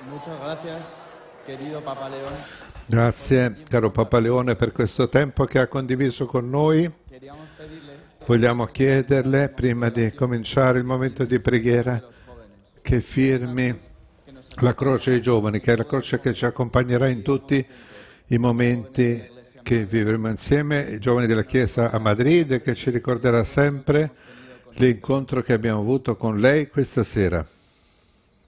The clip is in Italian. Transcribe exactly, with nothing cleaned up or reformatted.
Muchas gracias, querido Papa León. Grazie, caro Papa Leone, per questo tempo che ha condiviso con noi. Queríamos pedirle Vogliamo chiederle, prima di cominciare il momento di preghiera, los jóvenes che firmi que nos la croce ai giovani, che è la croce che ci accompagnerà in tutti i momenti che vivremo insieme, i giovani della Chiesa a Madrid, e che ci ricorderà sempre l'incontro che abbiamo avuto con lei questa sera.